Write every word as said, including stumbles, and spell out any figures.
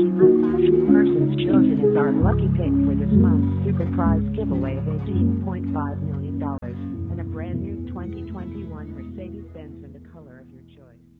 The person chosen is our lucky pick for this month's super prize giveaway of eighteen point five million dollars and a brand new twenty twenty-one Mercedes-Benz in the color of your choice.